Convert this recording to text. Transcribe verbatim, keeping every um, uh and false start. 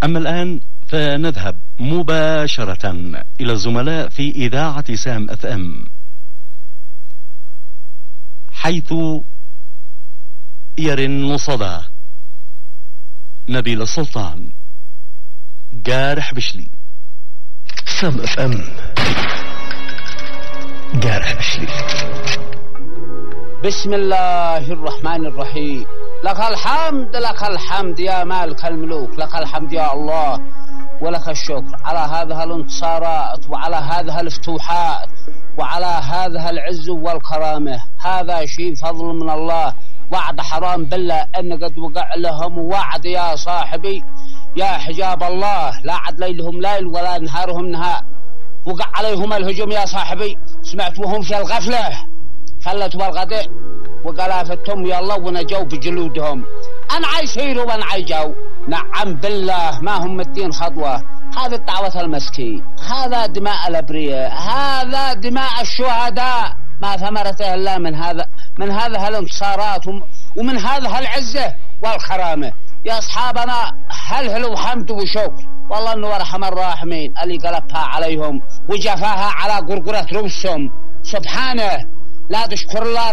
أما الآن فنذهب مباشرة إلى الزملاء في إذاعة سام اف ام، حيث يرن صدى نبيل السلطان، جارح بشلي. سام اف ام، جارح بشلي. بسم الله الرحمن الرحيم. لك الحمد لك الحمد يا مالك الملوك، لك الحمد يا الله ولك الشكر على هذه الانتصارات وعلى هذه الفتوحات وعلى هذا العز والكرامة. هذا شيء فضل من الله، وعد حرام بالله أن قد وقع لهم وعد يا صاحبي يا حجاب الله، لا عد ليلهم ليل ولا نهارهم نهار. وقع عليهم الهجوم يا صاحبي، سمعت وهم في الغفلة خلت والغداء وقلافتهم يا الله ونجوا بجلودهم. أنا عايشيروا وأنا عايجوا، نعم بالله ما هم مدين خطوة. هذه الدعوة المسكين، هذا دماء الأبرياء، هذا دماء الشهداء، ما ثمرته إلا من هذا من هذه الانتصارات ومن هذه العزة والكرامة. يا أصحابنا هل هلو حمد وشكر، والله إنه أرحم الراحمين اللي قلبها عليهم وجفاها على قرقرة رؤوسهم. سبحانه لا تشكر الله